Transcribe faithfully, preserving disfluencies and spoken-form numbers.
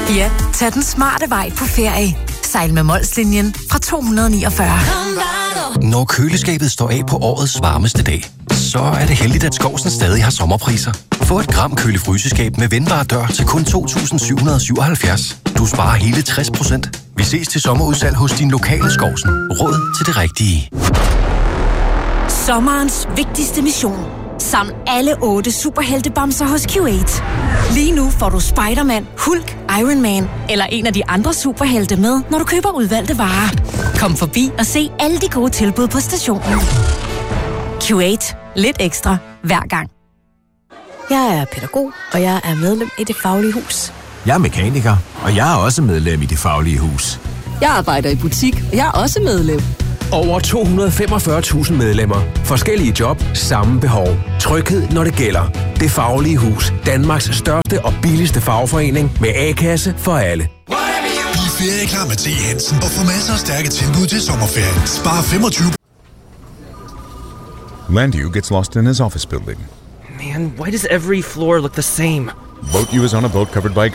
Ja, tag den smarte vej på ferie. Sejl med Molslinjen fra to hundrede niogfyrre. Når køleskabet står af på årets varmeste dag, så er det heldigt, at Skovsen stadig har sommerpriser. Få et gram køle-fryseskab med vendbar dør til kun to tusind syv hundrede syvoghalvfjerds. Du sparer hele tres procent. Vi ses til sommerudsalg hos din lokale Skovsen. Råd til det rigtige. Sommerens vigtigste mission. Saml alle otte superheltebamser hos Q otte. Lige nu får du Spider-Man, Hulk, Iron Man eller en af de andre superhelte med, når du køber udvalgte varer. Kom forbi og se alle de gode tilbud på stationen. Q otte. Lidt ekstra hver gang. Jeg er pædagog, og jeg er medlem i Det Faglige Hus. Jeg er mekaniker, og jeg er også medlem i Det Faglige Hus. Jeg arbejder i butik, og jeg er også medlem. Over to hundrede og femogfyrre tusind medlemmer. Forskellige job, samme behov. Tryghed, når det gælder. Det Faglige Hus. Danmarks største og billigste fagforening med A-kasse for alle. Bliv ferieklar med T. Hansen og få masser af stærke tilbud til sommerferien. Spar femogtyve. Landew gets lost in his office building. Man, why does every floor look the same? Boat you is on a boat covered by